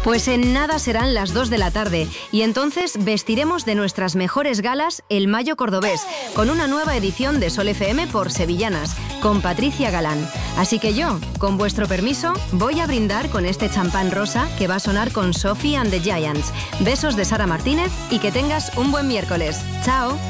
Pues en nada serán las 2 de la tarde y entonces vestiremos de nuestras mejores galas el Mayo Cordobés con una nueva edición de Sol FM por Sevillanas con Patricia Galán. Así que yo, con vuestro permiso, voy a brindar con este champán rosa que va a sonar con Sophie and the Giants. Besos de Sara Martínez y que tengas un buen miércoles. ¡Chao!